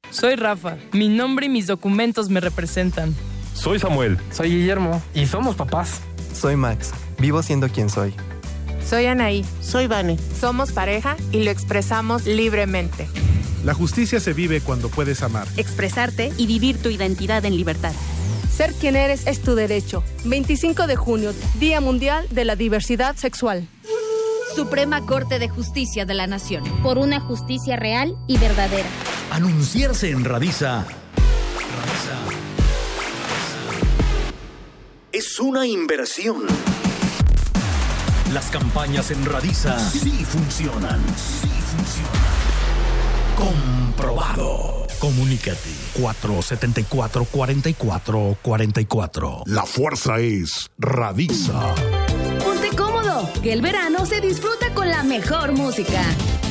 Soy Rafa. Mi nombre y mis documentos me representan. Soy Samuel. Soy Guillermo. Y somos papás. Soy Max. Vivo siendo quien soy. Soy Anaí. Soy Vane. Somos pareja y lo expresamos libremente. La justicia se vive cuando puedes amar, expresarte y vivir tu identidad en libertad. Ser quien eres es tu derecho. 25 de junio, Día Mundial de la Diversidad Sexual. Suprema Corte de Justicia de la Nación. Por una justicia real y verdadera. Anunciarse en Radisa es una inversión. Las campañas en Radisa sí funcionan. Comprobado. Comunícate 474-4444. La fuerza es Radisa. Ponte cómodo, que el verano se disfruta con la mejor música.